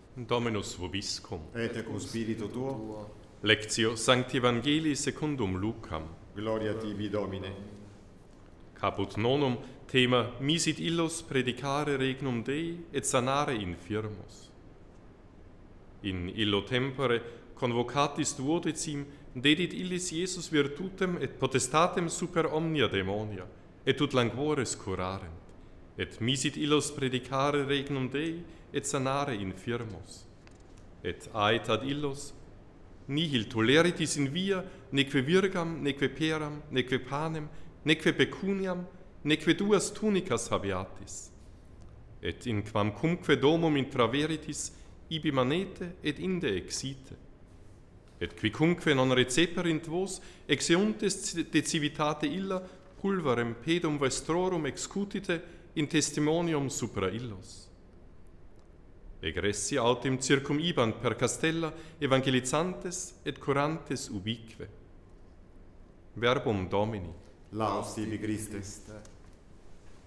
Dominus vobiscum. Et cum spiritu tuo. Lectio Sancti Evangelii secundum Lucam. Gloria tibi, Domine. Caput nonum, thema misit illos predicare regnum Dei et sanare infirmos. In illo tempore convocatis duodecim dedit illis Iesus virtutem et potestatem super omnia demonia, et ut languores curarent, et misit illos predicare regnum Dei et sanare infirmos. Et ait ad illos, nihil toleritis in via, neque virgam, neque peram, neque panem, neque pecuniam, neque duas tunicas habeatis. Et in quam cumque domum intraveritis, ibi manete et inde exite. Et quicunque non receperint vos, exeuntes de civitate illa, pulverem pedum vestrorum excutite in testimonium supra illos. Egressi autem circum ibant per castella evangelizantes et curantes ubique. Verbum Domini. Laus tibi, Christe.